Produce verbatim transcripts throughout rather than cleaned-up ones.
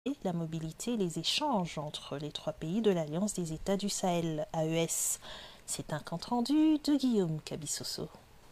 la mobilité et les échanges entre les trois pays de l'Alliance des États du Sahel, A E S. C'est un compte-rendu de Guillaume Cabissoso.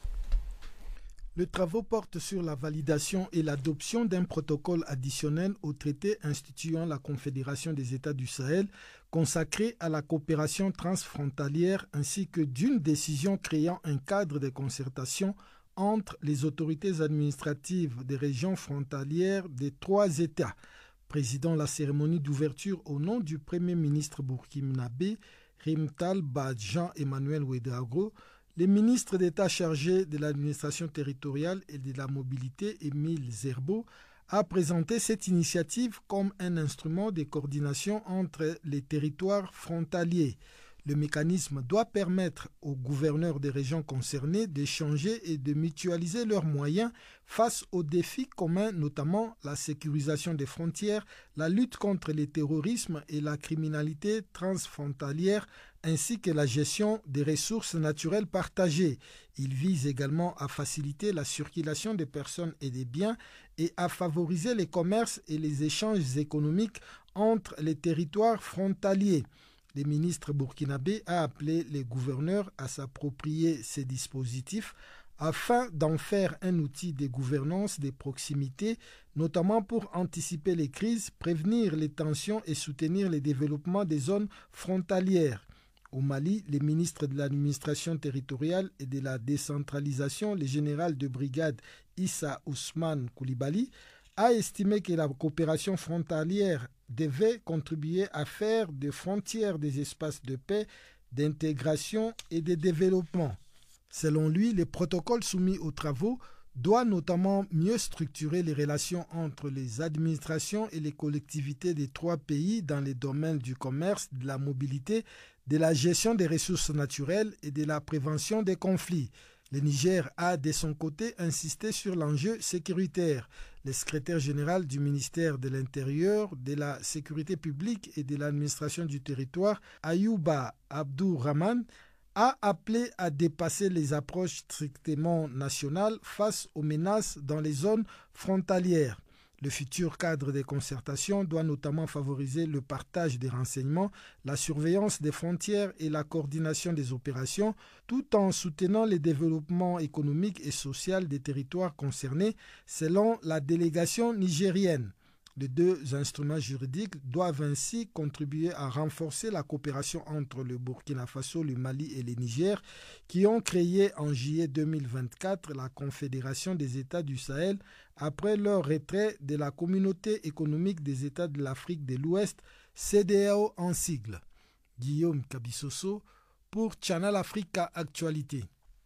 Les travaux portent sur la validation et l'adoption d'un protocole additionnel au traité instituant la Confédération des États du Sahel consacré à la coopération transfrontalière ainsi que d'une décision créant un cadre de concertation entre les autorités administratives des régions frontalières des trois États. Présidant la cérémonie d'ouverture au nom du Premier ministre burkinabé, Rimtal Bah Jean-Emmanuel Ouédraogo, le ministre d'État chargé de l'administration territoriale et de la mobilité, Émile Zerbo, a présenté cette initiative comme un instrument de coordination entre les territoires frontaliers. Le mécanisme doit permettre aux gouverneurs des régions concernées d'échanger et de mutualiser leurs moyens face aux défis communs, notamment la sécurisation des frontières, la lutte contre le terrorisme et la criminalité transfrontalière, ainsi que la gestion des ressources naturelles partagées. Il vise également à faciliter la circulation des personnes et des biens et à favoriser les commerces et les échanges économiques entre les territoires frontaliers. Le ministre burkinabé a appelé les gouverneurs à s'approprier ces dispositifs afin d'en faire un outil de gouvernance de proximité, notamment pour anticiper les crises, prévenir les tensions et soutenir le développement des zones frontalières. Au Mali, le ministre de l'administration territoriale et de la décentralisation, le général de brigade Issa Ousmane Koulibaly, a estimé que la coopération frontalière devait contribuer à faire des frontières des espaces de paix, d'intégration et de développement. Selon lui, le protocole soumis aux travaux doit notamment mieux structurer les relations entre les administrations et les collectivités des trois pays dans les domaines du commerce, de la mobilité, de la gestion des ressources naturelles et de la prévention des conflits. Le Niger a, de son côté, insisté sur l'enjeu sécuritaire. Le secrétaire général du ministère de l'Intérieur, de la Sécurité publique et de l'administration du territoire, Ayouba Abdourahmane, a appelé à dépasser les approches strictement nationales face aux menaces dans les zones frontalières. Le futur cadre de concertation doit notamment favoriser le partage des renseignements, la surveillance des frontières et la coordination des opérations, tout en soutenant le développement économique et social des territoires concernés, selon la délégation nigérienne. Les deux instruments juridiques doivent ainsi contribuer à renforcer la coopération entre le Burkina Faso, le Mali et le Niger, qui ont créé en juillet deux mille vingt-quatre la Confédération des États du Sahel après leur retrait de la Communauté économique des États de l'Afrique de l'Ouest, C D A O en sigle. Guillaume Cabissoso pour Channel Africa Actualité.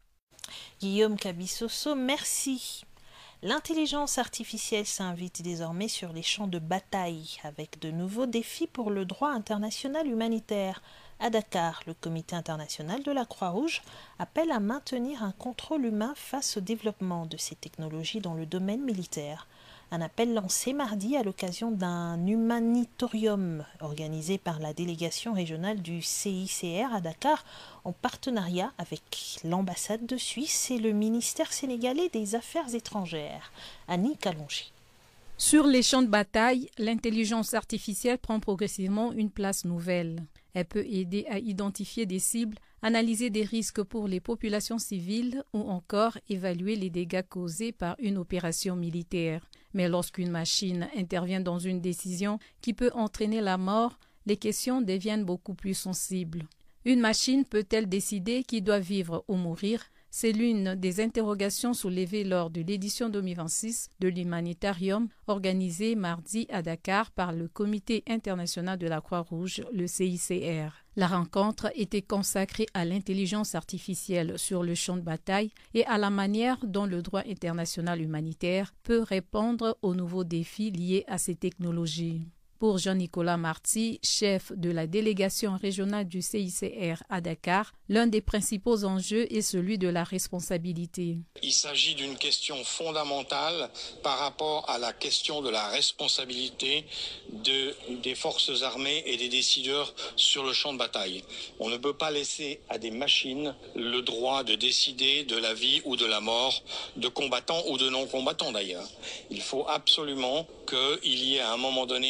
Guillaume Cabissoso, merci. L'intelligence artificielle s'invite désormais sur les champs de bataille avec de nouveaux défis pour le droit international humanitaire. À Dakar, le Comité international de la Croix-Rouge appelle à maintenir un contrôle humain face au développement de ces technologies dans le domaine militaire. Un appel lancé mardi à l'occasion d'un humanitorium organisé par la délégation régionale du C I C R à Dakar en partenariat avec l'ambassade de Suisse et le ministère sénégalais des Affaires étrangères. Annie Kalonji. Sur les champs de bataille, l'intelligence artificielle prend progressivement une place nouvelle. Elle peut aider à identifier des cibles, analyser des risques pour les populations civiles ou encore évaluer les dégâts causés par une opération militaire. Mais lorsqu'une machine intervient dans une décision qui peut entraîner la mort, les questions deviennent beaucoup plus sensibles. Une machine peut-elle décider qui doit vivre ou mourir ? C'est l'une des interrogations soulevées lors de l'édition deux mille vingt-six de l'Humanitarium organisée mardi à Dakar par le Comité international de la Croix-Rouge, le C I C R. La rencontre était consacrée à l'intelligence artificielle sur le champ de bataille et à la manière dont le droit international humanitaire peut répondre aux nouveaux défis liés à ces technologies. Pour Jean-Nicolas Marty, chef de la délégation régionale du C I C R à Dakar, l'un des principaux enjeux est celui de la responsabilité. Il s'agit d'une question fondamentale par rapport à la question de la responsabilité de, des forces armées et des décideurs sur le champ de bataille. On ne peut pas laisser à des machines le droit de décider de la vie ou de la mort de combattants ou de non-combattants d'ailleurs. Il faut absolument qu'il y ait à un moment donné un juge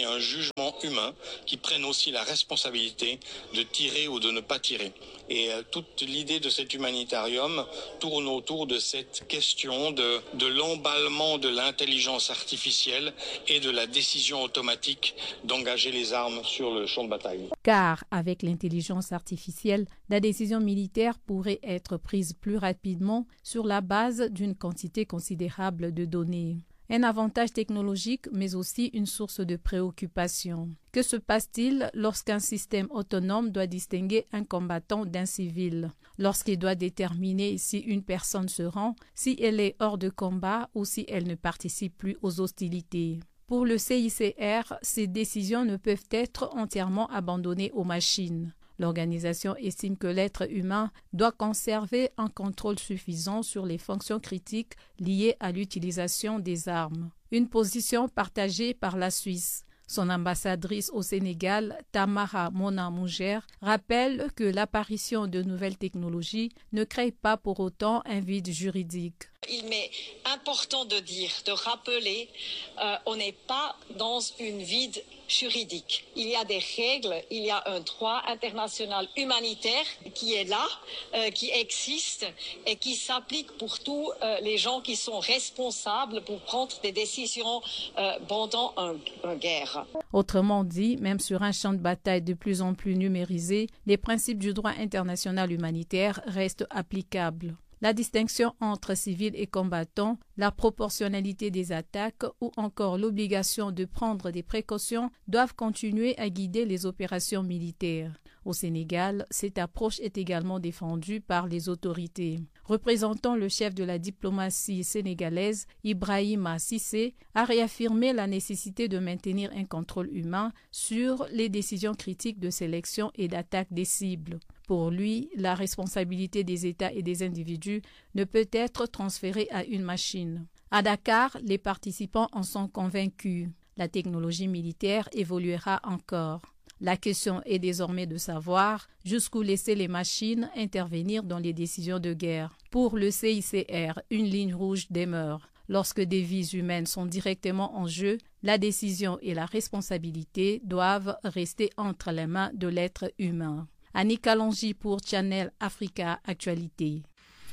jugement humain, qui prennent aussi la responsabilité de tirer ou de ne pas tirer. Et euh, toute l'idée de cet humanitarium tourne autour de cette question de, de l'emballement de l'intelligence artificielle et de la décision automatique d'engager les armes sur le champ de bataille. Car avec l'intelligence artificielle, la décision militaire pourrait être prise plus rapidement sur la base d'une quantité considérable de données. Un avantage technologique, mais aussi une source de préoccupation. Que se passe-t-il lorsqu'un système autonome doit distinguer un combattant d'un civil? Lorsqu'il doit déterminer si une personne se rend, si elle est hors de combat ou si elle ne participe plus aux hostilités? Pour le C I C R, ces décisions ne peuvent être entièrement abandonnées aux machines. L'organisation estime que l'être humain doit conserver un contrôle suffisant sur les fonctions critiques liées à l'utilisation des armes. Une position partagée par la Suisse. Son ambassadrice au Sénégal, Tamara Mona Mujer, rappelle que l'apparition de nouvelles technologies ne crée pas pour autant un vide juridique. Il m'est important de dire, de rappeler, euh, on n'est pas dans une vide juridique. Il y a des règles, il y a un droit international humanitaire qui est là, euh, qui existe et qui s'applique pour tous euh, les gens qui sont responsables pour prendre des décisions euh, pendant un, une guerre. Autrement dit, même sur un champ de bataille de plus en plus numérisé, les principes du droit international humanitaire restent applicables. La distinction entre civils et combattants, la proportionnalité des attaques ou encore l'obligation de prendre des précautions doivent continuer à guider les opérations militaires. Au Sénégal, cette approche est également défendue par les autorités. Représentant le chef de la diplomatie sénégalaise, Ibrahima Cissé, a réaffirmé la nécessité de maintenir un contrôle humain sur les décisions critiques de sélection et d'attaque des cibles. Pour lui, la responsabilité des États et des individus ne peut être transférée à une machine. À Dakar, les participants en sont convaincus. La technologie militaire évoluera encore. La question est désormais de savoir jusqu'où laisser les machines intervenir dans les décisions de guerre. Pour le C I C R, une ligne rouge demeure. Lorsque des vies humaines sont directement en jeu, la décision et la responsabilité doivent rester entre les mains de l'être humain. Annie Kalonji pour Channel Africa Actualité.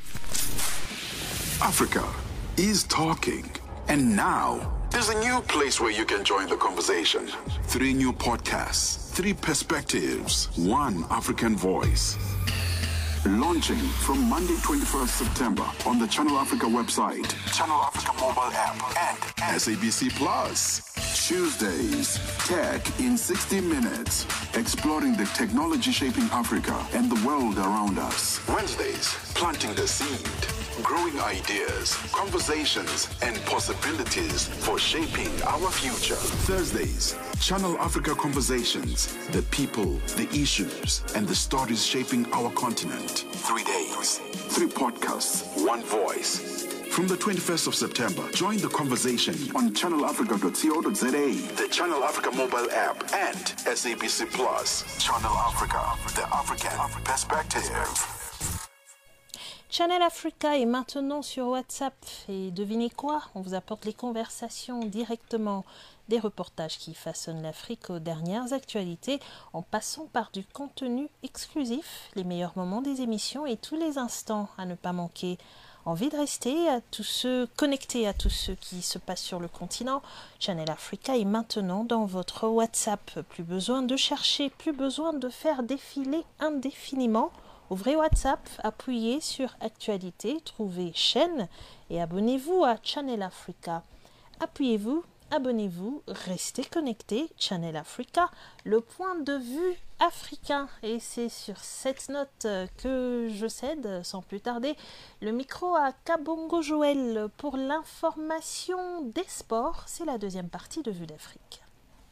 Africa is talking. And now, there's a new place where you can join the conversation. Three new podcasts, three perspectives, one African voice. Launching from Monday, twenty-first September on the Channel Africa website, Channel Africa mobile app, and S A B C Plus. Tuesdays, Tech in sixty minutes, exploring the technology shaping Africa and the world around us. Wednesdays, planting the seed, growing ideas, conversations, and possibilities for shaping our future. Thursdays, Channel Africa Conversations, the people, the issues, and the stories shaping our continent. Three days, three podcasts, one voice. From the twenty-first of September, join the conversation on channel africa dot co dot za, the Channel Africa mobile app, and S A B C Plus. Channel Africa, the African perspective. Channel Africa est maintenant sur WhatsApp. Et devinez quoi? On vous apporte les conversations directement, des reportages qui façonnent l'Afrique aux dernières actualités, en passant par du contenu exclusif, les meilleurs moments des émissions et tous les instants à ne pas manquer. Envie de rester à tous ceux, connectés à tous ceux qui se passent sur le continent? Channel Africa est maintenant dans votre WhatsApp. Plus besoin de chercher, plus besoin de faire défiler indéfiniment. Ouvrez WhatsApp, appuyez sur Actualité, trouvez chaîne et abonnez-vous à Channel Africa. Appuyez-vous, abonnez-vous, restez connectés. Channel Africa, le point de vue africain. Et c'est sur cette note que je cède sans plus tarder le micro à Kabongo Joël pour l'information des sports. C'est la deuxième partie de Vue d'Afrique.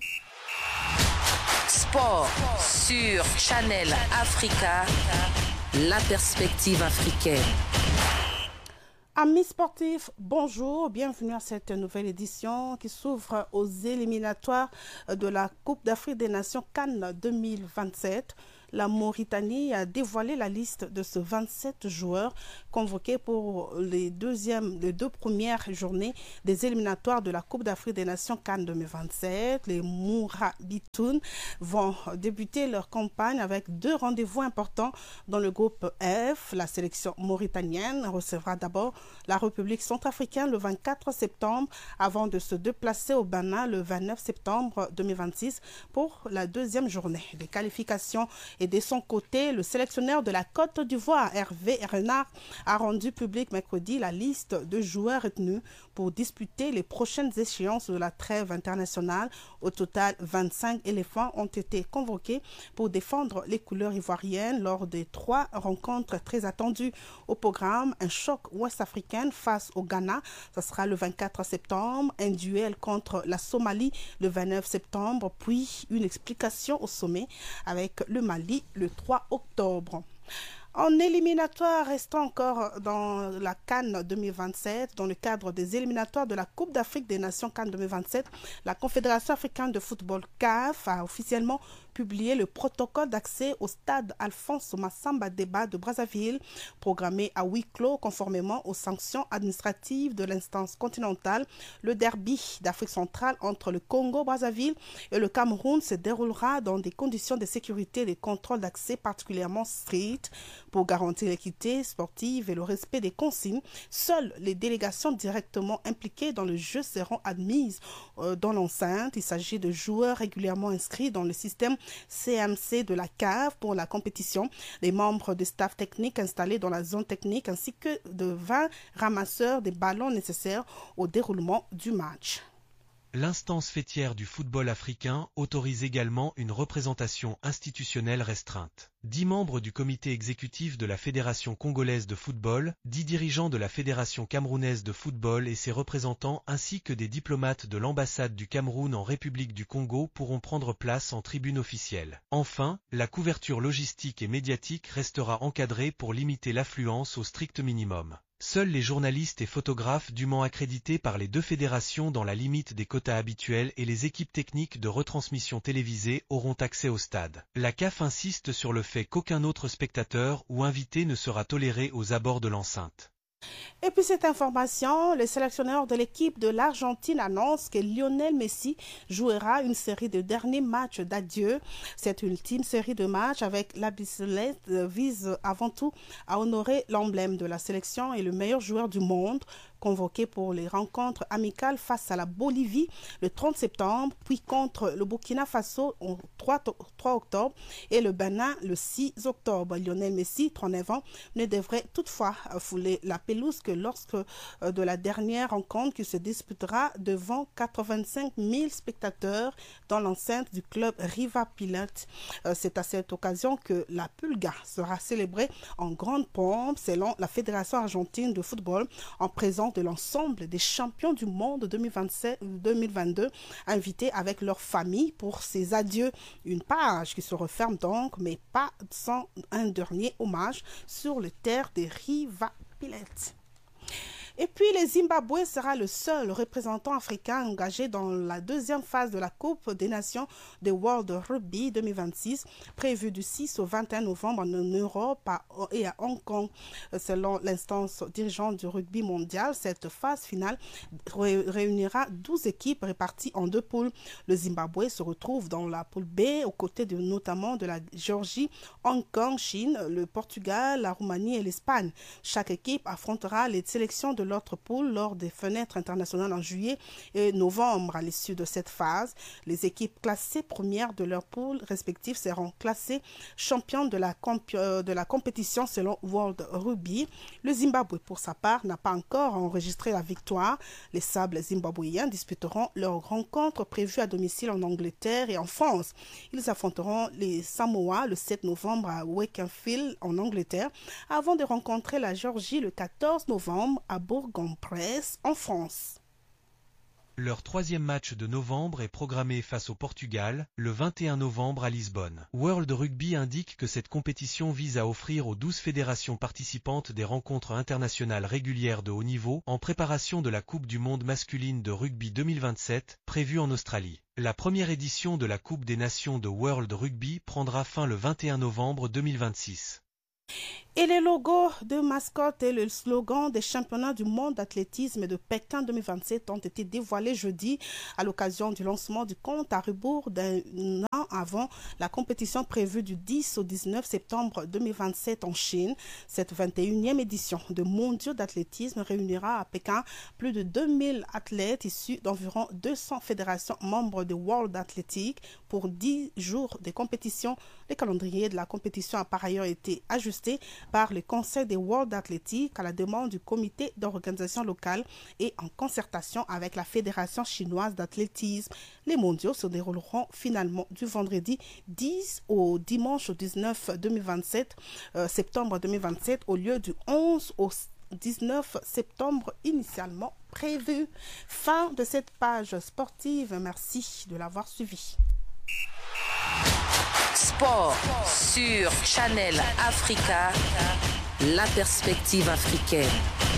Sport sur Channel Africa, la perspective africaine. Amis sportifs, bonjour, bienvenue à cette nouvelle édition qui s'ouvre aux éliminatoires de la Coupe d'Afrique des Nations Cannes deux mille vingt-sept. la Mauritanie a dévoilé la liste de ce vingt-sept joueurs convoqués pour les, deuxièmes, les deux premières journées des éliminatoires de la Coupe d'Afrique des Nations CAN deux mille vingt-sept. Les Mourabitoun vont débuter leur campagne avec deux rendez-vous importants dans le groupe F. La sélection mauritanienne recevra d'abord la République centrafricaine le vingt-quatre septembre avant de se déplacer au Bénin le vingt-neuf septembre deux mille vingt-six pour la deuxième journée des qualifications. Et de son côté, le sélectionneur de la Côte d'Ivoire, Hervé Renard, a rendu public mercredi la liste de joueurs retenus pour disputer les prochaines échéances de la trêve internationale. Au total, vingt-cinq éléphants ont été convoqués pour défendre les couleurs ivoiriennes lors des trois rencontres très attendues. Au programme, un choc ouest-africain face au Ghana, ce sera le vingt-quatre septembre, un duel contre la Somalie le vingt-neuf septembre, puis une explication au sommet avec le Mali le trois octobre. En éliminatoire, restant encore dans la CAN deux mille vingt-sept, dans le cadre des éliminatoires de la Coupe d'Afrique des Nations CAN deux mille vingt-sept, la Confédération africaine de football C A F a officiellement publié le protocole d'accès au stade Alphonse Massamba Deba de Brazzaville, programmé à huis clos conformément aux sanctions administratives de l'instance continentale. Le derby d'Afrique centrale entre le Congo-Brazzaville et le Cameroun se déroulera dans des conditions de sécurité et de contrôle d'accès particulièrement strictes. Pour garantir l'équité sportive et le respect des consignes, seules les délégations directement impliquées dans le jeu seront admises euh, dans l'enceinte. Il s'agit de joueurs régulièrement inscrits dans le système C M C de la C A F pour la compétition, les membres du staff technique installés dans la zone technique ainsi que de vingt ramasseurs des ballons nécessaires au déroulement du match. L'instance faîtière du football africain autorise également une représentation institutionnelle restreinte. Dix membres du comité exécutif de la Fédération congolaise de football, dix dirigeants de la Fédération camerounaise de football et ses représentants ainsi que des diplomates de l'ambassade du Cameroun en République du Congo pourront prendre place en tribune officielle. Enfin, la couverture logistique et médiatique restera encadrée pour limiter l'affluence au strict minimum. Seuls les journalistes et photographes dûment accrédités par les deux fédérations dans la limite des quotas habituels et les équipes techniques de retransmission télévisée auront accès au stade. La C A F insiste sur le fait qu'aucun autre spectateur ou invité ne sera toléré aux abords de l'enceinte. Et puis cette information, le sélectionneur de l'équipe de l'Argentine annonce que Lionel Messi jouera une série de derniers matchs d'adieu. Cette ultime série de matchs avec la Bicelette vise avant tout à honorer l'emblème de la sélection et le meilleur joueur du monde, convoqué pour les rencontres amicales face à la Bolivie le trente septembre, puis contre le Burkina Faso le trois octobre et le Bénin le six octobre. Lionel Messi, trente-neuf ans, ne devrait toutefois fouler la pelouse que lorsque euh, de la dernière rencontre qui se disputera devant quatre-vingt-cinq mille spectateurs dans l'enceinte du club River Plate. Euh, C'est à cette occasion que la Pulga sera célébrée en grande pompe selon la Fédération argentine de football en présence de l'ensemble des champions du monde deux mille vingt-sept deux mille vingt-deux invités avec leur famille pour ces adieux. Une page qui se referme donc, mais pas sans un dernier hommage sur les terres des River Plate. Et puis, le Zimbabwe sera le seul représentant africain engagé dans la deuxième phase de la Coupe des Nations de World Rugby deux mille vingt-six, prévue du six au vingt et un novembre en Europe et à Hong Kong. Selon l'instance dirigeante du rugby mondial, cette phase finale réunira douze équipes réparties en deux poules. Le Zimbabwe se retrouve dans la poule B, aux côtés de, notamment de la Géorgie, Hong Kong, Chine, le Portugal, la Roumanie et l'Espagne. Chaque équipe affrontera les sélections de l'autre poule lors des fenêtres internationales en juillet et novembre. À l'issue de cette phase, les équipes classées premières de leur poule respective seront classées championnes de la, de la compétition selon World Rugby. Le Zimbabwe, pour sa part, n'a pas encore enregistré la victoire. Les Sables zimbabwéens disputeront leur rencontre prévue à domicile en Angleterre et en France. Ils affronteront les Samoa le sept novembre à Wakefield en Angleterre avant de rencontrer la Géorgie le quatorze novembre à Bourg-en-Bresse en France. Leur troisième match de novembre est programmé face au Portugal, le vingt et un novembre à Lisbonne. World Rugby indique que cette compétition vise à offrir aux douze fédérations participantes des rencontres internationales régulières de haut niveau en préparation de la Coupe du monde masculine de rugby deux mille vingt-sept, prévue en Australie. La première édition de la Coupe des Nations de World Rugby prendra fin le vingt et un novembre deux mille vingt-six. Et les logos de mascotte et le slogan des championnats du monde d'athlétisme de Pékin deux mille vingt-sept ont été dévoilés jeudi à l'occasion du lancement du compte à rebours d'un an avant la compétition prévue du dix au dix-neuf septembre deux mille vingt-sept en Chine. Cette vingt et unième édition de mondiaux d'athlétisme réunira à Pékin plus de deux mille athlètes issus d'environ deux cents fédérations membres de World Athletic pour dix jours de compétition. Le calendrier de la compétition a par ailleurs été ajusté par le Conseil des World Athletic à la demande du comité d'organisation locale et en concertation avec la Fédération chinoise d'athlétisme. Les mondiaux se dérouleront finalement du vendredi dix au dimanche dix-neuf deux mille vingt-sept, euh, septembre deux mille vingt-sept au lieu du onze au dix-neuf septembre initialement prévu. Fin de cette page sportive. Merci de l'avoir suivi. Sport sur Channel Africa, la perspective africaine.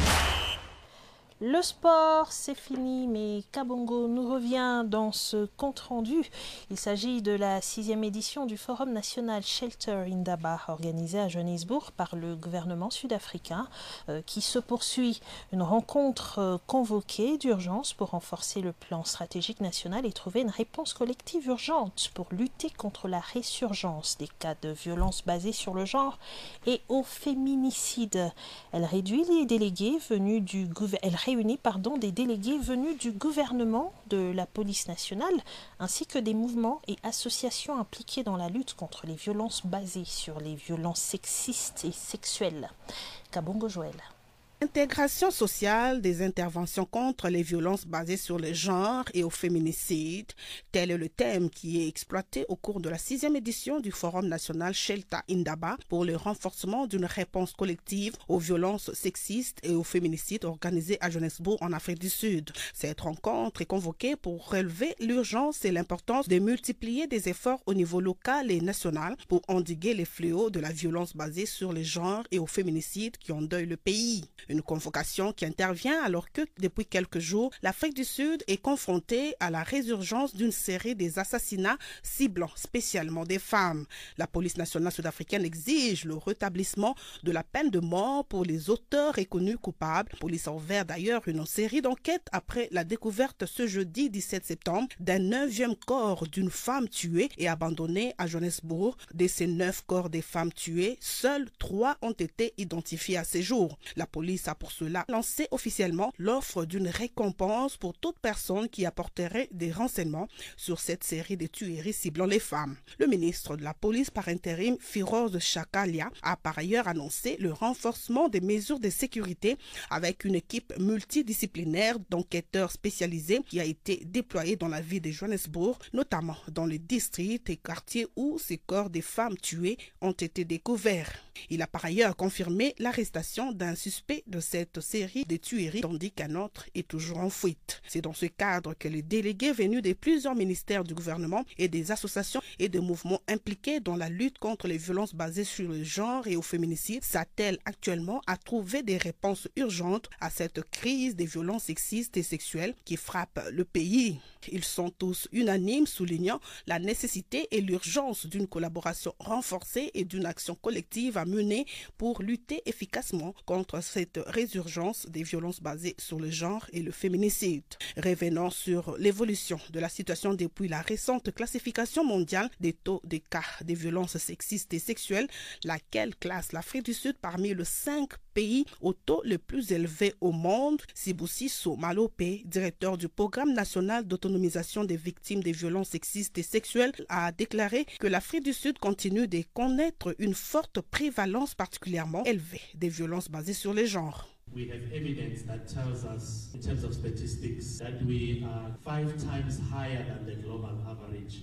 Le sport, c'est fini, mais Kabongo nous revient dans ce compte-rendu. Il s'agit de la sixième édition du Forum national Shelter Indaba, organisé à Johannesburg par le gouvernement sud-africain, euh, qui se poursuit. Une rencontre euh, convoquée d'urgence pour renforcer le plan stratégique national et trouver une réponse collective urgente pour lutter contre la résurgence des cas de violence basée sur le genre et au féminicide. Elle réduit les délégués venus du gouvernement. réunit pardon, des délégués venus du gouvernement, de la police nationale, ainsi que des mouvements et associations impliqués dans la lutte contre les violences basées sur les violences sexistes et sexuelles. Kabongo Joël. Intégration sociale des interventions contre les violences basées sur le genre et au féminicide, tel est le thème qui est exploité au cours de la sixième édition du Forum national Shelter Indaba pour le renforcement d'une réponse collective aux violences sexistes et au féminicide organisé à Johannesburg en Afrique du Sud. Cette rencontre est convoquée pour relever l'urgence et l'importance de multiplier des efforts au niveau local et national pour endiguer les fléaux de la violence basée sur le genre et au féminicide qui endeuillent le pays. Une convocation qui intervient alors que, depuis quelques jours, l'Afrique du Sud est confrontée à la résurgence d'une série des assassinats ciblant spécialement des femmes. La police nationale sud-africaine exige le rétablissement de la peine de mort pour les auteurs reconnus coupables. La police a ouvert d'ailleurs une série d'enquêtes après la découverte ce jeudi dix-sept septembre d'un neuvième corps d'une femme tuée et abandonnée à Johannesburg. De ces neuf corps des femmes tuées, seuls trois ont été identifiés à ce jour. La police a pour cela lancé officiellement l'offre d'une récompense pour toute personne qui apporterait des renseignements sur cette série de tueries ciblant les femmes. Le ministre de la police par intérim, Firoz Chakalia, a par ailleurs annoncé le renforcement des mesures de sécurité avec une équipe multidisciplinaire d'enquêteurs spécialisés qui a été déployée dans la ville de Johannesburg, notamment dans les districts et quartiers où ces corps des femmes tuées ont été découverts. Il a par ailleurs confirmé l'arrestation d'un suspect de cette série de tueries, tandis qu'un autre est toujours en fuite. C'est dans ce cadre que les délégués venus de plusieurs ministères du gouvernement et des associations et des mouvements impliqués dans la lutte contre les violences basées sur le genre et au féminicide s'attellent actuellement à trouver des réponses urgentes à cette crise des violences sexistes et sexuelles qui frappe le pays. Ils sont tous unanimes, soulignant la nécessité et l'urgence d'une collaboration renforcée et d'une action collective à mener pour lutter efficacement contre cette résurgence des violences basées sur le genre et le féminicide. Revenant sur l'évolution de la situation depuis la récente classification mondiale des taux de cas de violences sexistes et sexuelles, laquelle classe l'Afrique du Sud parmi les cinq pays au taux le plus élevé au monde. Sibusiso Malope, directeur du programme national d'autonomisation des victimes des violences sexistes et sexuelles, a déclaré que l'Afrique du Sud continue de connaître une forte prévalence particulièrement élevée des violences basées sur les genres. We have evidence that tells us, in terms of statistics, that we are five times higher than the global average in terms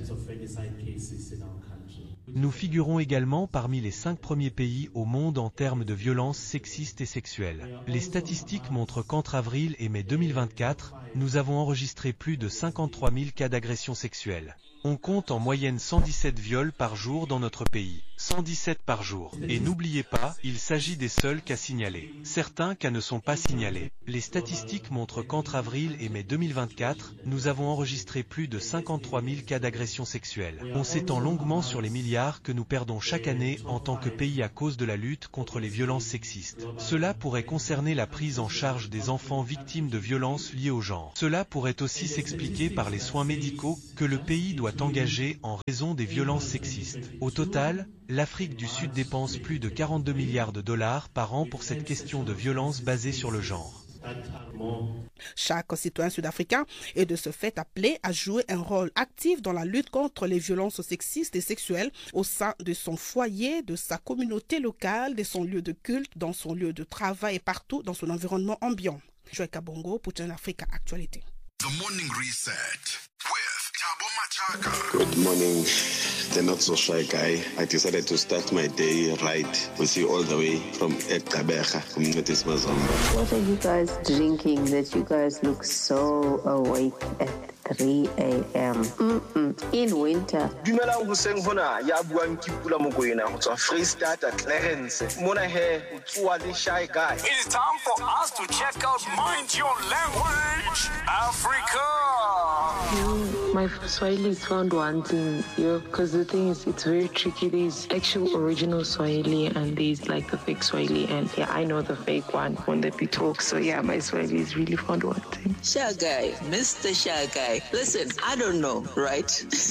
terms of femicide cases in our country. Nous figurons également parmi les cinq premiers pays au monde en termes de violences sexistes et sexuelles. Les statistiques montrent qu'entre avril et mai deux mille vingt-quatre, nous avons enregistré plus de cinquante-trois mille cas d'agression sexuelle. On compte en moyenne cent dix-sept viols par jour dans notre pays. cent dix-sept par jour. Et n'oubliez pas, il s'agit des seuls cas signalés. Certains cas ne sont pas signalés. Les statistiques montrent qu'entre avril et mai deux mille vingt-quatre, nous avons enregistré plus de cinquante-trois mille cas d'agression sexuelle. On s'étend longuement sur les milliards que nous perdons chaque année en tant que pays à cause de la lutte contre les violences sexistes. Cela pourrait concerner la prise en charge des enfants victimes de violences liées au genre. Cela pourrait aussi s'expliquer par les soins médicaux que le pays doit engager en raison des violences sexistes. Au total, l'Afrique du Sud dépense plus de quarante-deux milliards de dollars par an pour cette question de violence basée sur le genre. Chaque citoyen sud-africain est de ce fait appelé à jouer un rôle actif dans la lutte contre les violences sexistes et sexuelles au sein de son foyer, de sa communauté locale, de son lieu de culte, dans son lieu de travail et partout dans son environnement ambiant. Joël Kabongo pour Channel Africa Actualité. The Morning Reset with Thabo Machaka. Good morning, the not so shy guy. I decided to start my day right with you all the way from Ekabeja, Communities Mazamba. What are you guys drinking that you guys look so awake at three a m? Mm-mm. In winter. Dumelang hoseng hona ya buang ke Pula Mokoena go tswa Freestata Clarence. Mona he o tswa le shy guy. It is time for us to check out Mind Your Language Africa. Mm, my Swahili is found wanting, yeah, because the thing is, it's very tricky. There's actual original Swahili and there's like the fake Swahili, and yeah, I know the fake one when they be talk. So yeah, my Swahili is really found wanting. Shy guy, Mister Shy guy. Listen, I don't know, right?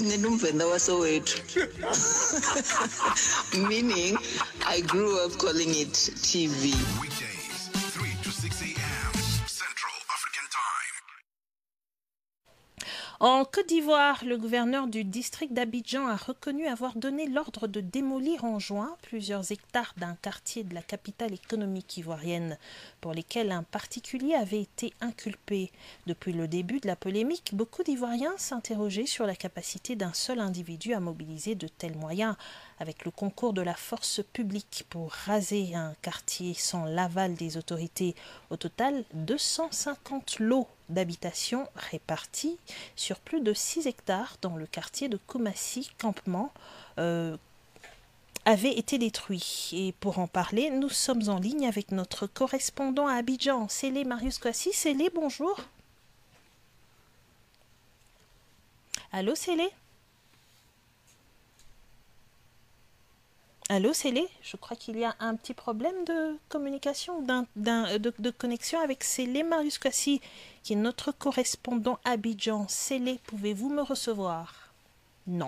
Meaning, I grew up calling it T V. Weekdays, three to six a m Central African Time. En Côte d'Ivoire, le gouverneur du district d'Abidjan a reconnu avoir donné l'ordre de démolir en juin plusieurs hectares d'un quartier de la capitale économique ivoirienne, pour lesquels un particulier avait été inculpé. Depuis le début de la polémique, beaucoup d'Ivoiriens s'interrogeaient sur la capacité d'un seul individu à mobiliser de tels moyens, avec le concours de la force publique pour raser un quartier sans l'aval des autorités. Au total, deux cent cinquante lots d'habitation répartis sur plus de six hectares dans le quartier de Koumassi, campement, euh, avaient été détruits. Et pour en parler, nous sommes en ligne avec notre correspondant à Abidjan, Célé Marius Kwasi. Célé, bonjour. Allô, Célé? Allô, Célé? Je crois qu'il y a un petit problème de communication, d'un, d'un, de, de connexion avec Célé Marius Kwasi, qui est notre correspondant à Abidjan. Célé, pouvez-vous me recevoir? Non.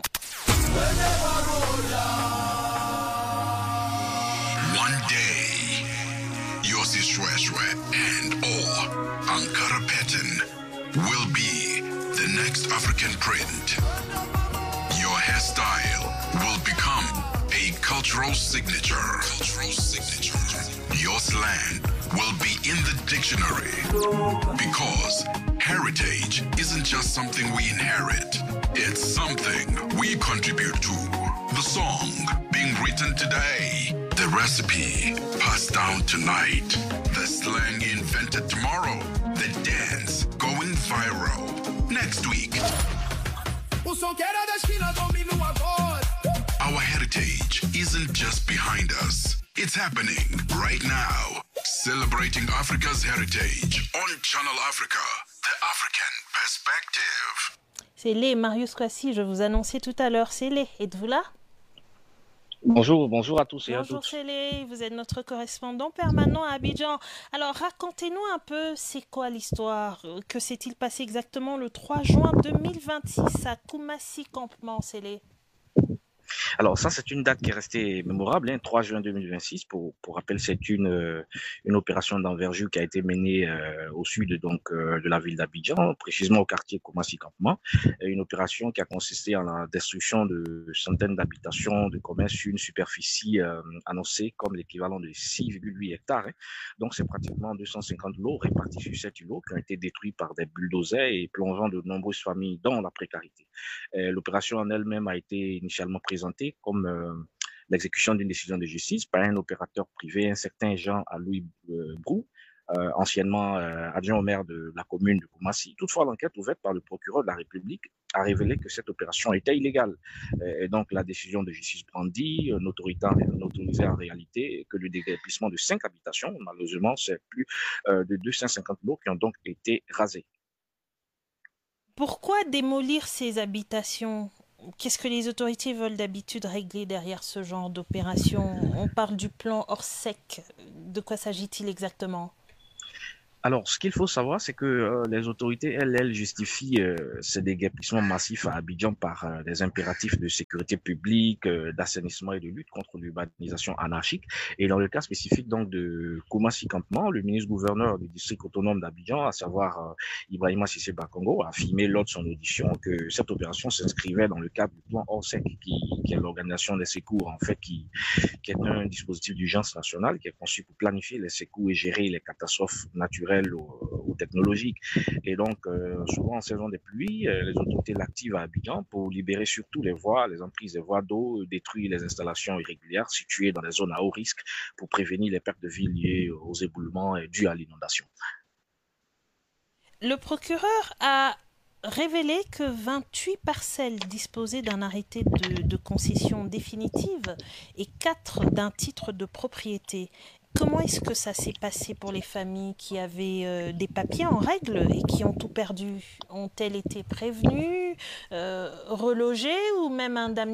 One day, Yossi Shweshwe and all Ankara pattern will be the next African print. Your hairstyle will become a cultural signature. Cultural signature. Your slang will be in the dictionary because heritage isn't just something we inherit. It's something we contribute to. The song being written today, the recipe passed down tonight, the slang invented tomorrow, the dance going viral next week. Our heritage isn't just behind us, it's happening right now. Celebrating Africa's heritage on Channel Africa, the African perspective. C'est Lé, Marius Kwasi, je vous annonçais tout à l'heure. C'est Lé, êtes-vous là? Bonjour, bonjour à tous et bonjour à toutes. Bonjour Célé, vous êtes notre correspondant permanent à Abidjan. Alors racontez-nous un peu, c'est quoi l'histoire? Que s'est-il passé exactement le trois juin deux mille vingt-six à Koumassi Campement, Célé? Alors ça, c'est une date qui est restée mémorable, hein, trois juin deux mille vingt-six. Pour, pour rappel, c'est une, euh, une opération d'envergure qui a été menée euh, au sud donc, euh, de la ville d'Abidjan, précisément au quartier Koumassi Campement. Une opération qui a consisté en la destruction de centaines d'habitations, de commerces sur une superficie euh, annoncée comme l'équivalent de six virgule huit hectares. Hein. Donc c'est pratiquement deux cent cinquante lots répartis sur sept lots qui ont été détruits par des bulldozers et plongeant de nombreuses familles dans la précarité. Euh, L'opération en elle-même a été initialement présentée comme euh, l'exécution d'une décision de justice par un opérateur privé, un certain Jean-Alois euh, Brou, euh, anciennement euh, adjoint au maire de la commune de Koumassi. Toutefois, l'enquête ouverte par le procureur de la République a révélé que cette opération était illégale. Et donc, la décision de justice brandie n'autorisait en réalité que le déguerpissement de cinq habitations. Malheureusement, c'est plus euh, de deux cent cinquante lots qui ont donc été rasés. Pourquoi démolir ces habitations ? Qu'est-ce que les autorités veulent d'habitude régler derrière ce genre d'opération ? On parle du plan Orsec. De quoi s'agit-il exactement ? Alors, ce qu'il faut savoir, c'est que euh, les autorités, elles, elles justifient euh, ces déguerpissements massifs à Abidjan par euh, des impératifs de sécurité publique, euh, d'assainissement et de lutte contre l'urbanisation anarchique. Et dans le cas spécifique donc de Koumassi Campement, le ministre-gouverneur du district autonome d'Abidjan, à savoir euh, Ibrahima Cissé Bakongo, a affirmé lors de son audition que cette opération s'inscrivait dans le cadre du plan Orsec, qui, qui est l'organisation des secours, en fait, qui, qui est un dispositif d'urgence nationale qui est conçu pour planifier les secours et gérer les catastrophes naturelles Ou, ou technologiques. Et donc, euh, souvent en saison des pluies, euh, les autorités l'activent à Abidjan pour libérer surtout les voies, les emprises des voies d'eau, détruire les installations irrégulières situées dans des zones à haut risque pour prévenir les pertes de vie liées aux éboulements et dues à l'inondation. Le procureur a révélé que vingt-huit parcelles disposaient d'un arrêté de, de concession définitive et quatre d'un titre de propriété. Comment est-ce que ça s'est passé pour les familles qui avaient euh, des papiers en règle et qui ont tout perdu ? Ont-elles été prévenues, euh, relogées ou même indemnisées ?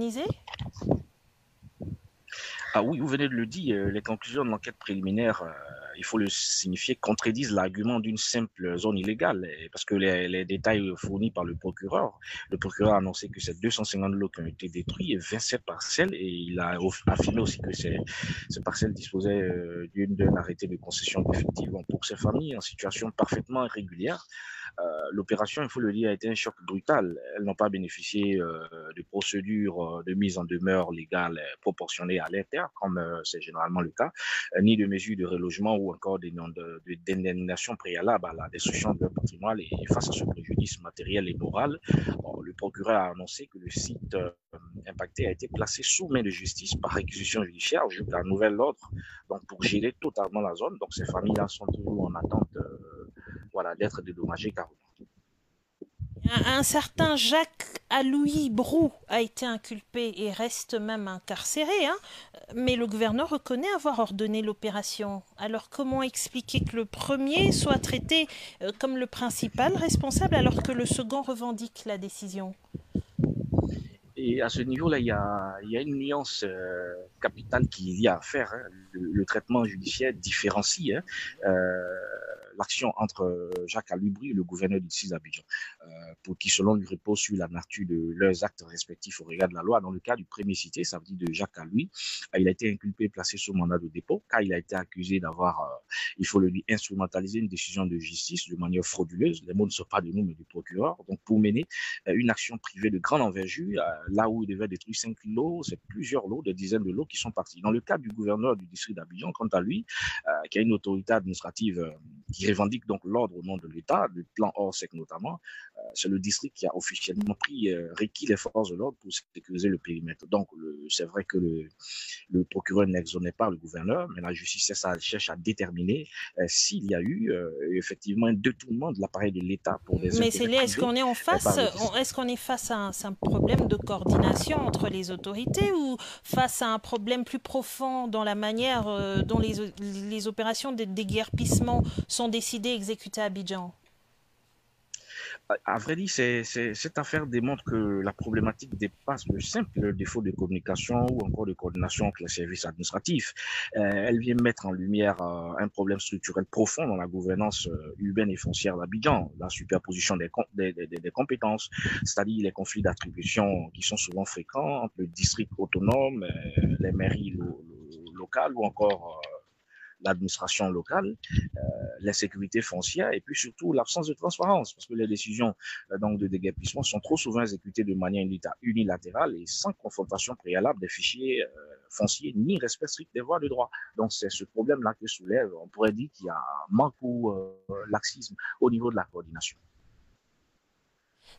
Ah oui, vous venez de le dire, les conclusions de l'enquête préliminaire, euh, il faut le signifier, contredisent l'argument d'une simple zone illégale, parce que les, les détails fournis par le procureur, le procureur a annoncé que c'est deux cent cinquante lots qui ont été détruits et vingt-sept parcelles, et il a affirmé aussi que ces, ces parcelles disposaient euh, d'un arrêté de concession définitive. Bon, pour ces familles en situation parfaitement irrégulière, Euh, l'opération, il faut le dire, a été un choc brutal. Elles n'ont pas bénéficié euh, de procédures euh, de mise en demeure légale euh, proportionnées à l'interne, comme euh, c'est généralement le cas, euh, ni de mesures de relogement ou encore d'indemnisation préalable à la destruction de leur patrimoine. Et face à ce préjudice matériel et moral, bon, le procureur a annoncé que le site euh, impacté a été placé sous main de justice par réquisition judiciaire jusqu'à nouvel ordre, donc pour gérer totalement la zone. Donc ces familles-là sont toujours en attente euh, voilà, d'être dédommagées carrément. Un, un certain Jacques-Alois Brou a été inculpé et reste même incarcéré, hein, mais le gouverneur reconnaît avoir ordonné l'opération. Alors comment expliquer que le premier soit traité euh, comme le principal responsable alors que le second revendique la décision ? Et à ce niveau-là, il y a, il y a une nuance euh, capitale qu'il y a à faire. Hein. Le, le traitement judiciaire différencie hein, euh, l'action entre Jacques-Alois Brou et le gouverneur du district d'Abidjan, euh, pour qui, selon lui, repose sur la nature de leurs actes respectifs au regard de la loi. Dans le cas du premier cité, ça veut dire de Jacques-Alois, il a été inculpé et placé sous mandat de dépôt, car il a été accusé d'avoir, euh, il faut le dire, instrumentalisé une décision de justice de manière frauduleuse. Les mots ne sont pas de nous, mais du procureur. Donc, pour mener euh, une action privée de grande envergure, euh, là où il devait détruire cinq lots, c'est plusieurs lots, des dizaines de lots qui sont partis. Dans le cas du gouverneur du district d'Abidjan, quant à lui, euh, qui a une autorité administrative euh, qui revendique donc l'ordre au nom de l'État, du plan Orsec notamment, euh, c'est le district qui a officiellement pris, euh, requis les forces de l'ordre pour sécuriser le périmètre. Donc, le, c'est vrai que le, le procureur n'exonère pas le gouverneur, mais la justice ça, cherche à déterminer euh, s'il y a eu euh, effectivement un détournement de l'appareil de l'État pour des Mais c'est là, est-ce qu'on est en face, est-ce qu'on est face à un, un problème de coordination entre les autorités ou face à un problème plus profond dans la manière euh, dont les, les opérations de déguerpissement sont décidées et exécutées à Abidjan? À vrai dire, c'est, c'est, cette affaire démontre que la problématique dépasse le simple défaut de communication ou encore de coordination avec les services administratifs. Euh, elle vient mettre en lumière euh, un problème structurel profond dans la gouvernance euh, urbaine et foncière d'Abidjan, la superposition des, com- des, des, des compétences, c'est-à-dire les conflits d'attribution qui sont souvent fréquents entre le district autonome, euh, les mairies lo- lo- locales ou encore euh, l'administration locale, euh, l'insécurité foncière et puis surtout l'absence de transparence, parce que les décisions euh, donc de déguerpissement sont trop souvent exécutées de manière unilatérale et sans confrontation préalable des fichiers euh, fonciers ni respect strict des voies de droit. Donc c'est ce problème-là que soulève, on pourrait dire qu'il y a un manque ou euh, laxisme au niveau de la coordination.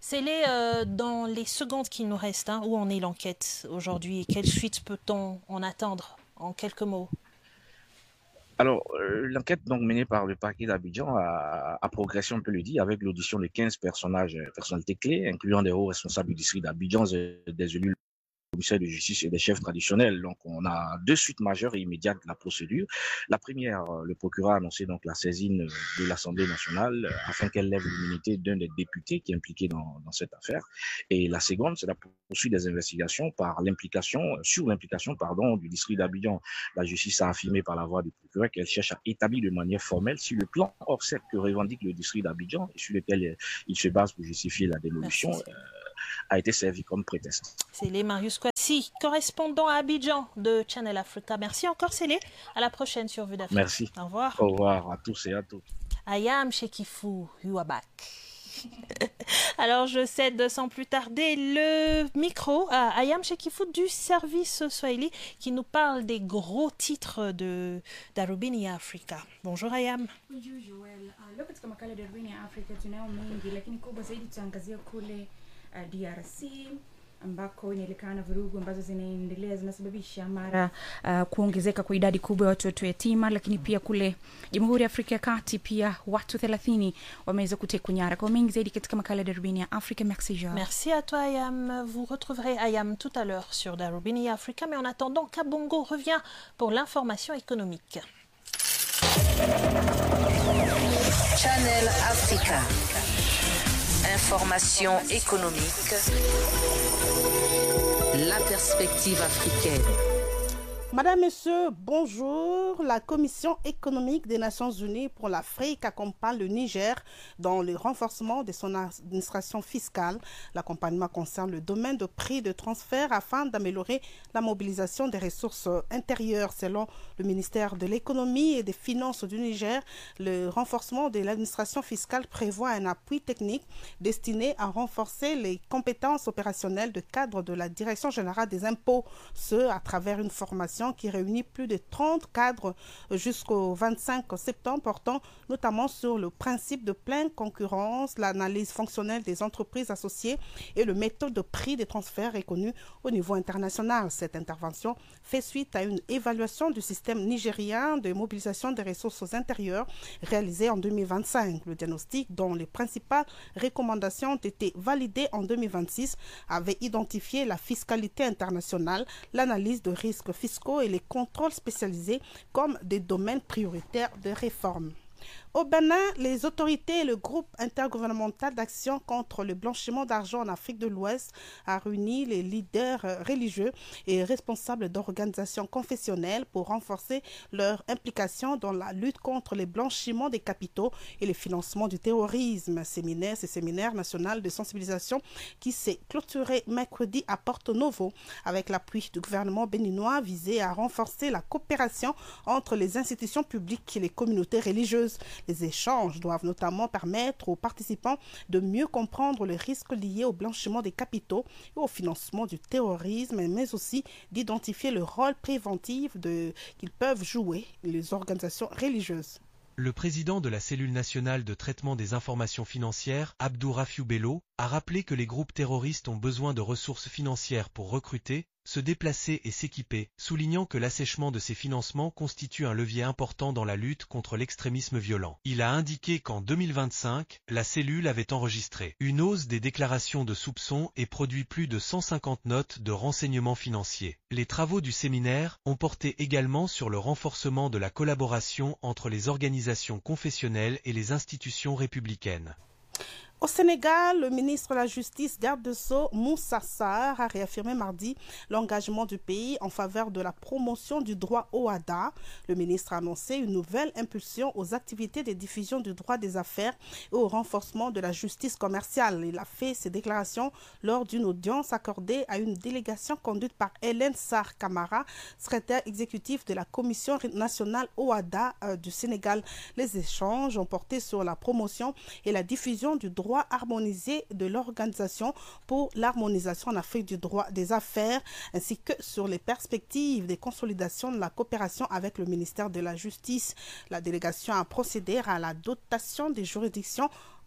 C'est les, euh, dans les secondes qui nous restent, hein, où en est l'enquête aujourd'hui et quelle suite peut-on en attendre en quelques mots? Alors, euh, l'enquête donc menée par le parquet d'Abidjan a, a progressé, on peut le dire, avec l'audition de quinze personnages, personnalités clés, incluant des hauts responsables du district d'Abidjan, des élus commissaire de justice et des chefs traditionnels. Donc, on a deux suites majeures et immédiates de la procédure. La première, le procureur a annoncé donc la saisine de l'Assemblée nationale afin qu'elle lève l'immunité d'un des députés qui est impliqué dans, dans cette affaire. Et la seconde, c'est la poursuite des investigations par l'implication, sur l'implication, pardon, du district d'Abidjan. La justice a affirmé par la voix du procureur qu'elle cherche à établir de manière formelle si le plan offset que revendique le district d'Abidjan et sur lequel il se base pour justifier la démolition euh, a été servi comme prétexte. C'est les Marius Kwasi, correspondant à Abidjan de Channel Africa. Merci encore, Célé. À la prochaine sur Vue d'Afrique. Merci. Au revoir. Au revoir à tous et à toutes. Ayam Shekifou, you are back. Alors, je cède sans plus tarder le micro à Ayam Shekifou du service Swahili qui nous parle des gros titres de Darubini ya Afrika. Bonjour Ayam. Bonjour Joel. Leo katika makala ya Darubini ya Afrika tunayo mengi, lakini kubwa zaidi tutaangazia kule uh, D R C ambako inaelekana vurugu ambazo zinaendelea zinasababisha mara uh, kuongezeka kwa idadi kubwa ya watoto yatima, lakini pia kule Jamhuri ya Afrika ya Kati pia watu thelathini wameweza kutekwa nyara. Kwa mengi zaidi katika makala ya Darubini ya Afrika. Merci Jean. Merci à toi Ayam. Vous retrouverez Ayam tout à l'heure sur Darubini ya Afrika, mais en attendant, Kabongo revient pour l'information économique. Channel Africa. Information économique. La perspective africaine. Madame, Messieurs, bonjour. La Commission économique des Nations Unies pour l'Afrique accompagne le Niger dans le renforcement de son administration fiscale. L'accompagnement concerne le domaine de prix de transfert afin d'améliorer la mobilisation des ressources intérieures. Selon le ministère de l'Économie et des Finances du Niger, le renforcement de l'administration fiscale prévoit un appui technique destiné à renforcer les compétences opérationnelles de cadre de la Direction générale des impôts, ce à travers une formation qui réunit plus de trente cadres jusqu'au vingt-cinq septembre, portant notamment sur le principe de pleine concurrence, l'analyse fonctionnelle des entreprises associées et le méthode de prix des transferts reconnue au niveau international. Cette intervention fait suite à une évaluation du système nigérien de mobilisation des ressources intérieures réalisée en deux mille vingt-cinq. Le diagnostic, dont les principales recommandations ont été validées en deux mille vingt-six, avait identifié la fiscalité internationale, l'analyse de risques fiscaux et les contrôles spécialisés comme des domaines prioritaires de réforme. Au Bénin, les autorités et le groupe intergouvernemental d'action contre le blanchiment d'argent en Afrique de l'Ouest a réuni les leaders religieux et responsables d'organisations confessionnelles pour renforcer leur implication dans la lutte contre le blanchiment des capitaux et le financement du terrorisme. Séminaire, ce séminaire national de sensibilisation qui s'est clôturé mercredi à Porto Novo avec l'appui du gouvernement béninois visé à renforcer la coopération entre les institutions publiques et les communautés religieuses. Les échanges doivent notamment permettre aux participants de mieux comprendre les risques liés au blanchiment des capitaux et au financement du terrorisme, mais aussi d'identifier le rôle préventif de, qu'ils peuvent jouer les organisations religieuses. Le président de la cellule nationale de traitement des informations financières, Abdou Rafiou Bello, a rappelé que les groupes terroristes ont besoin de ressources financières pour recruter, se déplacer et s'équiper, soulignant que l'assèchement de ces financements constitue un levier important dans la lutte contre l'extrémisme violent. Il a indiqué qu'en deux mille vingt-cinq, la cellule avait enregistré une hausse des déclarations de soupçons et produit plus de cent cinquante notes de renseignements financiers. Les travaux du séminaire ont porté également sur le renforcement de la collaboration entre les organisations confessionnelles et les institutions républicaines. Au Sénégal, le ministre de la Justice, garde de Sceaux, Moussa Sarr, a réaffirmé mardi l'engagement du pays en faveur de la promotion du droit O A D A. Le ministre a annoncé une nouvelle impulsion aux activités de diffusion du droit des affaires et au renforcement de la justice commerciale. Il a fait ces déclarations lors d'une audience accordée à une délégation conduite par Hélène Sarr Camara, secrétaire exécutif de la Commission nationale O A D A du Sénégal. Les échanges ont porté sur la promotion et la diffusion du droit harmonisé de l'Organisation pour l'harmonisation en Afrique du droit des affaires, ainsi que sur les perspectives de consolidation de la coopération avec le ministère de la Justice. La délégation a procédé à la dotation des juridictions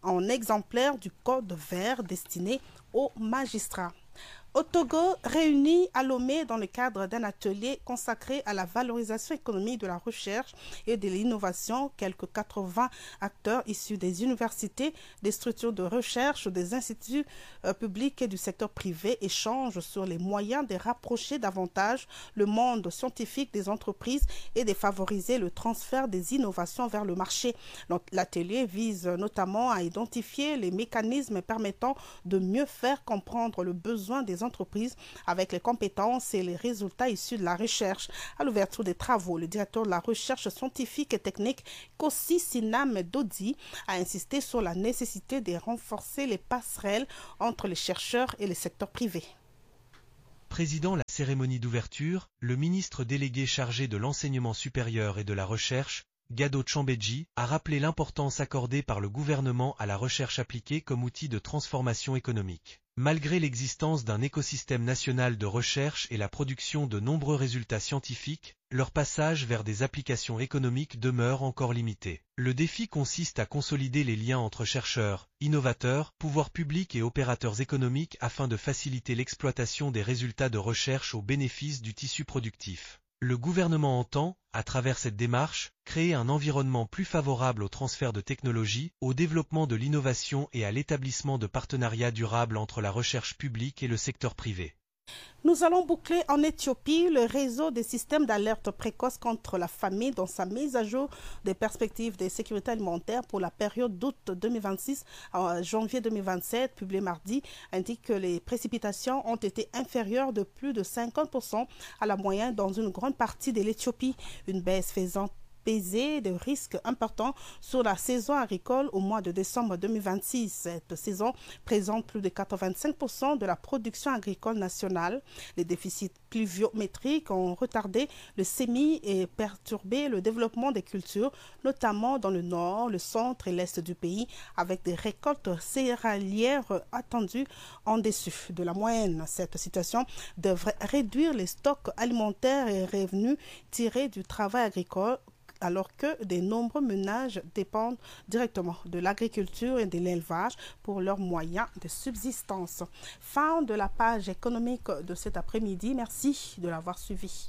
en exemplaire du code vert destiné aux magistrats. Au Togo, réunis à Lomé dans le cadre d'un atelier consacré à la valorisation économique de la recherche et de l'innovation, quelques quatre-vingts acteurs issus des universités, des structures de recherche, des instituts euh, publics et du secteur privé échangent sur les moyens de rapprocher davantage le monde scientifique des entreprises et de favoriser le transfert des innovations vers le marché. L'atelier vise notamment à identifier les mécanismes permettant de mieux faire comprendre le besoin des entreprises avec les compétences et les résultats issus de la recherche. À l'ouverture des travaux, le directeur de la recherche scientifique et technique, Kossi Sinam Dodi, a insisté sur la nécessité de renforcer les passerelles entre les chercheurs et le secteur privé. Présidant la cérémonie d'ouverture, le ministre délégué chargé de l'enseignement supérieur et de la recherche, Gado Tchambedji, a rappelé l'importance accordée par le gouvernement à la recherche appliquée comme outil de transformation économique. Malgré l'existence d'un écosystème national de recherche et la production de nombreux résultats scientifiques, leur passage vers des applications économiques demeure encore limité. Le défi consiste à consolider les liens entre chercheurs, innovateurs, pouvoirs publics et opérateurs économiques afin de faciliter l'exploitation des résultats de recherche au bénéfice du tissu productif. Le gouvernement entend, à travers cette démarche, créer un environnement plus favorable au transfert de technologies, au développement de l'innovation et à l'établissement de partenariats durables entre la recherche publique et le secteur privé. Nous allons boucler en Éthiopie le réseau des systèmes d'alerte précoce contre la famine dans sa mise à jour des perspectives de sécurité alimentaire pour la période d'août deux mille vingt-six à janvier deux mille vingt-sept, publié mardi, indique que les précipitations ont été inférieures de plus de cinquante pour cent à la moyenne dans une grande partie de l'Éthiopie, une baisse faisant peser de risques importants sur la saison agricole au mois de décembre deux mille vingt-six. Cette saison présente plus de quatre-vingt-cinq pour cent de la production agricole nationale. Les déficits pluviométriques ont retardé le semis et perturbé le développement des cultures, notamment dans le nord, le centre et l'est du pays, avec des récoltes céréalières attendues en dessous de la moyenne. Cette situation devrait réduire les stocks alimentaires et revenus tirés du travail agricole, alors que de nombreux ménages dépendent directement de l'agriculture et de l'élevage pour leurs moyens de subsistance. Fin de la page économique de cet après-midi. Merci de l'avoir suivi.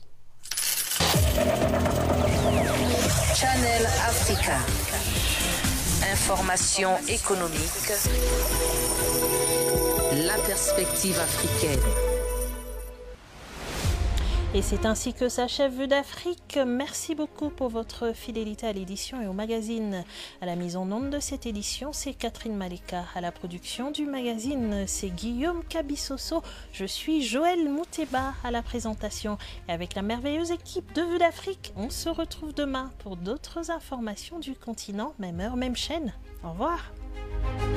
Channel Africa. Information économique. La perspective africaine. Et c'est ainsi que s'achève Vue d'Afrique. Merci beaucoup pour votre fidélité à l'édition et au magazine. À la mise en onde de cette édition, c'est Catherine Maleka. À la production du magazine, c'est Guillaume Kabissoso. Je suis Joël Mouteba à la présentation. Et avec la merveilleuse équipe de Vue d'Afrique, on se retrouve demain pour d'autres informations du continent, même heure, même chaîne. Au revoir.